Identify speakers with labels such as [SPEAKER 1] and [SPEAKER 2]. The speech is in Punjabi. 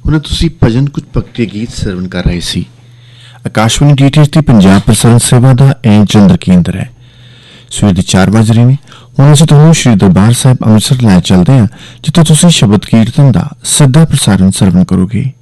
[SPEAKER 1] ਹੁਣ ਤੁਸੀਂ ਭਜਨ ਕੁਝ ਭਗਤੀ ਗੀਤ ਸਰਵਣ ਕਰ ਰਹੇ ਸੀ।
[SPEAKER 2] ਆਕਾਸ਼ਵਾਣੀ DTH ਦੀ ਪੰਜਾਬ ਪ੍ਰਸਾਰਣ ਸੇਵਾ ਦਾ ਇਹ ਕੇਂਦਰ ਕੇਂਦਰ ਹੈ। ਸਵੇਰ ਦੇ 4 ਵਜ ਰਹੇ ਨੇ। ਹੁਣ ਅਸੀਂ ਤੁਹਾਨੂੰ ਸ਼੍ਰੀ ਦਰਬਾਰ ਸਾਹਿਬ ਅੰਮ੍ਰਿਤਸਰ ਲੈ ਚੱਲਦੇ ਹਾਂ, ਜਿੱਥੇ ਤੁਸੀਂ ਸ਼ਬਦ ਕੀਰਤਨ ਦਾ ਸਿੱਧਾ ਪ੍ਰਸਾਰਣ ਸਰਵਣ ਕਰੋਗੇ।